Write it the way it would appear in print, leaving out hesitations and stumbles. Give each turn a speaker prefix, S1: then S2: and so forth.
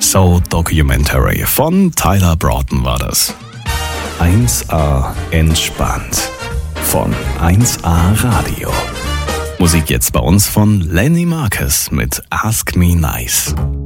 S1: So Documentary von Tyler Broughton war das. 1A entspannt von 1A Radio. Musik jetzt bei uns von Lenny Marcus mit Ask Me Nice.